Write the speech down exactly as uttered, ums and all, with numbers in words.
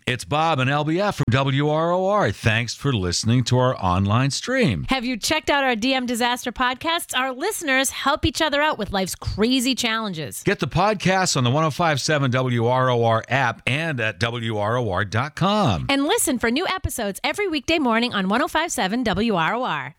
It's Bob and L B F from W R O R. Thanks for listening to our online stream. Have you checked out our D M Disaster podcasts? Our listeners help each other out with life's crazy challenges. Get the podcasts on the one oh five point seven W R O R app and at W R O R dot com. And listen for new episodes every weekday morning on one oh five point seven W R O R.